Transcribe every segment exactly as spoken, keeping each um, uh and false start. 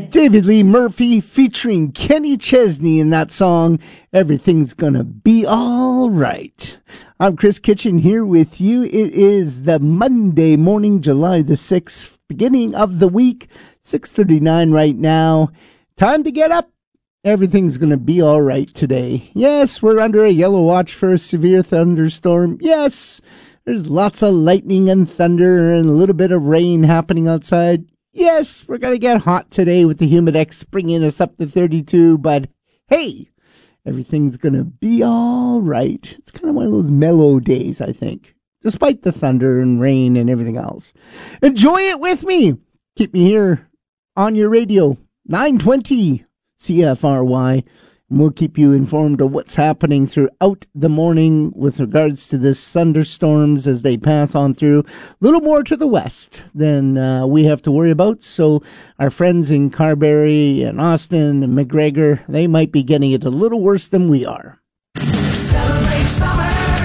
David Lee Murphy featuring Kenny Chesney in that song, Everything's Gonna Be All Right. I'm Chris Kitchen here with you. It is the Monday morning, July the sixth, beginning of the week, six thirty-nine right now. Time to get up. Everything's gonna be all right today. Yes, we're under a yellow watch for a severe thunderstorm. Yes, there's lots of lightning and thunder and a little bit of rain happening outside. Yes, we're going to get hot today with the Humidex bringing us up to thirty-two, but hey, everything's going to be all right. It's kind of one of those mellow days, I think, despite the thunder and rain and everything else. Enjoy it with me. Keep me here on your radio, nine twenty C F R Y. And we'll keep you informed of what's happening throughout the morning with regards to the thunderstorms as they pass on through. A little more to the west than uh, we have to worry about. So our friends in Carberry and Austin and McGregor, they might be getting it a little worse than we are. Celebrate summer.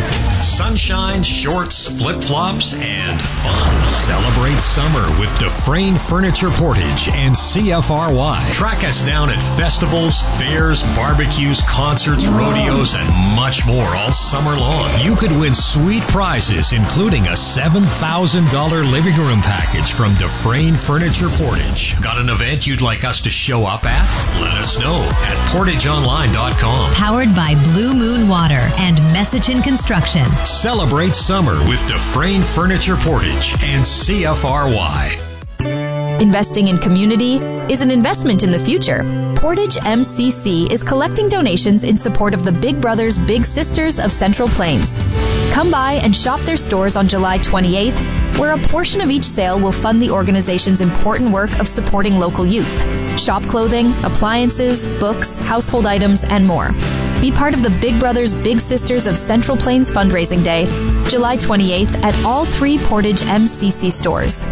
Sunshine, shorts, flip-flops, and fun. Celebrate summer with Dufresne Furniture Portage and C F R Y. Track us down at festivals, fairs, barbecues, concerts, rodeos, and much more all summer long. You could win sweet prizes, including a seven thousand dollars living room package from Dufresne Furniture Portage. Got an event you'd like us to show up at? Let us know at portage online dot com. Powered by Blue Moon Water and Messaging Construction. Celebrate summer with Dufresne Furniture Portage and C F R Y. Investing in community is an investment in the future. Portage M C C is collecting donations in support of the Big Brothers Big Sisters of Central Plains. Come by and shop their stores on July twenty-eighth, where a portion of each sale will fund the organization's important work of supporting local youth. Shop clothing, appliances, books, household items, and more. Be part of the Big Brothers Big Sisters of Central Plains Fundraising Day, July twenty-eighth at all three Portage M C C stores.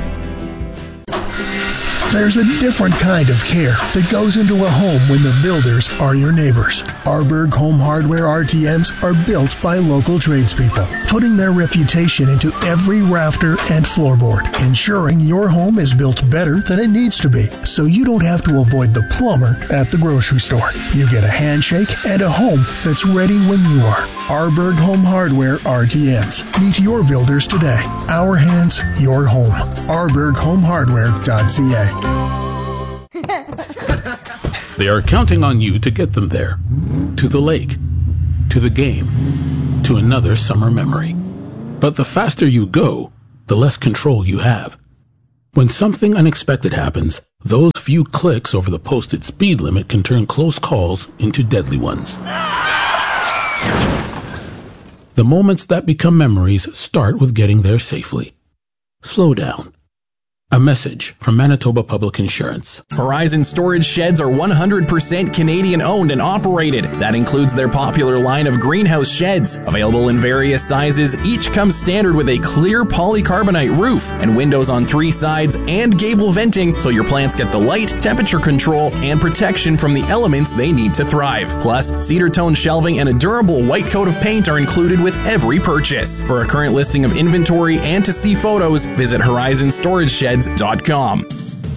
There's a different kind of care that goes into a home when the builders are your neighbors. Arberg Home Hardware R T Ms are built by local tradespeople, putting their reputation into every rafter and floorboard, ensuring your home is built better than it needs to be, so you don't have to avoid the plumber at the grocery store. You get a handshake and a home that's ready when you are. Arberg Home Hardware R T Ms. Meet your builders today. Our hands, your home. arberg home hardware dot c a. They are counting on you to get them there. To the lake. To the game. To another summer memory. But the faster you go, the less control you have. When something unexpected happens, those few clicks over the posted speed limit can turn close calls into deadly ones. The moments that become memories start with getting there safely. Slow down. A message from Manitoba Public Insurance. Horizon Storage Sheds are one hundred percent Canadian owned and operated. That includes their popular line of greenhouse sheds. Available in various sizes, each comes standard with a clear polycarbonate roof and windows on three sides and gable venting, so your plants get the light, temperature control, and protection from the elements they need to thrive. Plus, cedar tone shelving and a durable white coat of paint are included with every purchase. For a current listing of inventory and to see photos, visit horizon storage sheds dot com.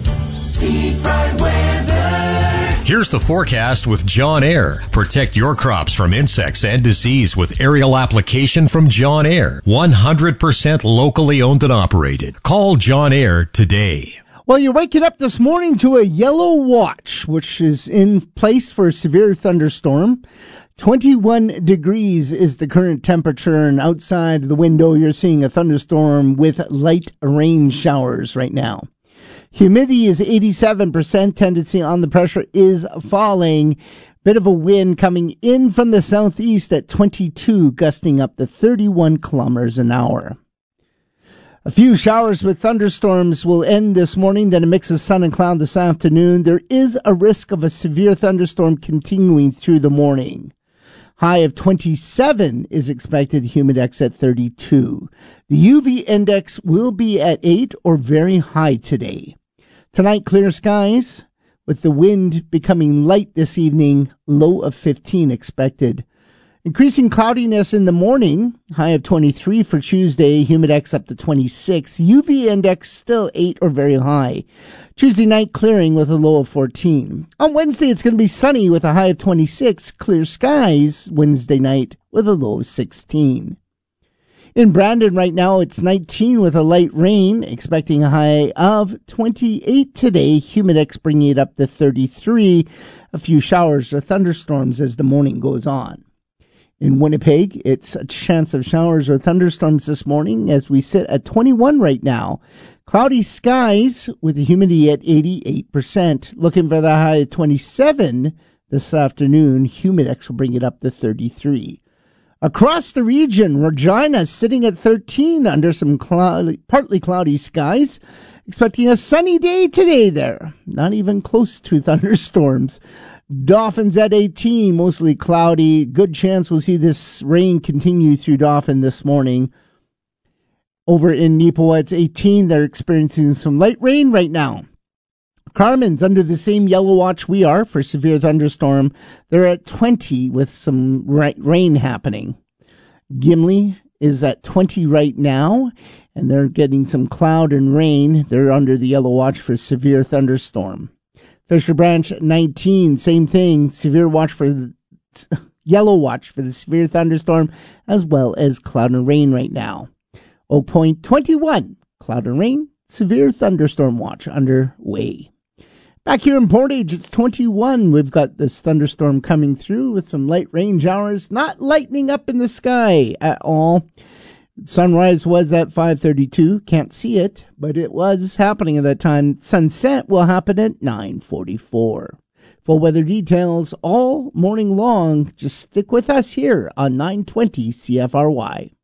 Here's the forecast with John Air. Protect your crops from insects and disease with aerial application from John Air. one hundred percent locally owned and operated. Call John Air today. Well, you're waking up this morning to a yellow watch, which is in place for a severe thunderstorm. twenty-one degrees is the current temperature, and outside the window you're seeing a thunderstorm with light rain showers right now. Humidity is eighty-seven percent. Tendency on the pressure is falling. Bit of a wind coming in from the southeast at twenty-two, gusting up to thirty-one kilometers an hour. A few showers with thunderstorms will end this morning, then a mix of sun and cloud this afternoon. There is a risk of a severe thunderstorm continuing through the morning. High of twenty-seven is expected, Humidex at thirty-two. The U V index will be at eight or very high today. Tonight, clear skies, with the wind becoming light this evening, low of fifteen expected. Increasing cloudiness in the morning, high of twenty-three for Tuesday, humidex up to twenty-six, U V index still eight or very high. Tuesday night clearing with a low of fourteen. On Wednesday, it's going to be sunny with a high of twenty-six, clear skies Wednesday night with a low of sixteen. In Brandon right now, it's nineteen with a light rain, expecting a high of twenty-eight today, humidex bringing it up to thirty-three, a few showers or thunderstorms as the morning goes on. In Winnipeg, it's a chance of showers or thunderstorms this morning as we sit at twenty-one right now. Cloudy skies with the humidity at eighty-eight percent. Looking for the high of twenty-seven this afternoon. Humidex will bring it up to thirty-three. Across the region, Regina sitting at thirteen under some cloudy, partly cloudy skies. Expecting a sunny day today there. Not even close to thunderstorms. Dauphin's at eighteen, mostly cloudy. Good chance we'll see this rain continue through Dauphin this morning. Over in Neepawa, it's eighteen. They're experiencing some light rain right now. Carmen's under the same yellow watch we are for severe thunderstorm. They're at twenty with some rain happening. Gimli is at twenty right now, and they're getting some cloud and rain. They're under the yellow watch for severe thunderstorm. Fisher Branch at nineteen, same thing, severe watch for the, yellow watch for the severe thunderstorm, as well as cloud and rain right now. Oak Point twenty-one, cloud and rain, severe thunderstorm watch underway. Back here in Portage, it's twenty-one. We've got this thunderstorm coming through with some light rain showers, not lightning up in the sky at all. Sunrise was at five thirty-two. Can't see it, but it was happening at that time. Sunset will happen at nine forty-four. Full weather details all morning long. Just stick with us here on nine twenty C F R Y.